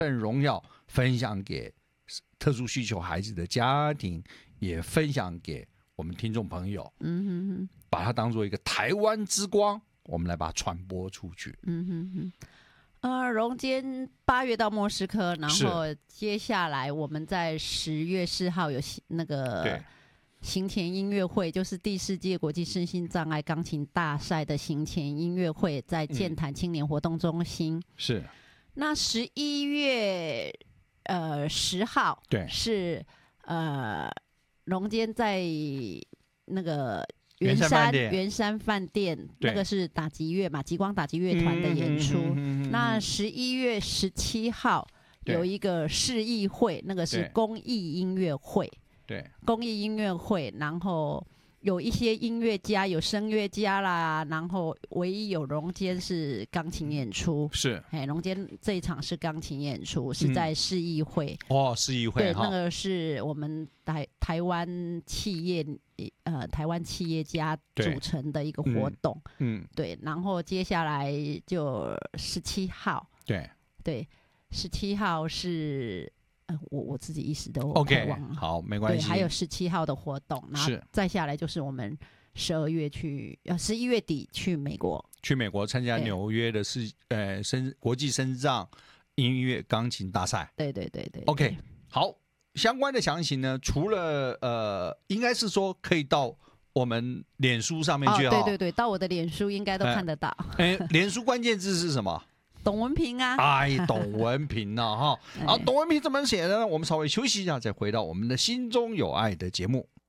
份荣耀分享给特殊需求孩子的家庭，也分享给我们听众朋友，把它当做一个台湾之光，我们来把它传播出去。 荣坚8月到莫斯科，然后接下来我们在10月4号有那个行前音乐会，就是第4届国际身心障碍钢琴大赛的行前音乐会，在健谈青年活动中心。 是。 那11月10号， 对， 是荣坚在那个圆山饭店，那个是打击乐嘛，极光打击乐团的演出。那11月17号有一个市议会，那个是公益音乐会。 对， 公益音乐会，然后有一些音乐家，有声乐家啦，然后唯一有荣坚是钢琴演出。 是， 荣坚这一场是钢琴演出，是在市议会。 市议会。 对，那个是我们台湾企业台湾企业家组成的一个活动。对，然后接下来就17号。对，17号是。我自己一时都忘了。 好，没关系。 对，还有17号的活动，然后再下来就是我们11月底去美国。 去美国参加纽约的国际身障音乐钢琴大赛。 对。 OK， 好，相关的详情呢，除了应该是说可以到我们脸书上面去。 对，到我的脸书应该都看得到。 脸书关键字是什么？ 董文平啊， 董文平啊，哈，董文平怎么写呢？我们稍微休息一下，再回到我们的心中有爱的节目。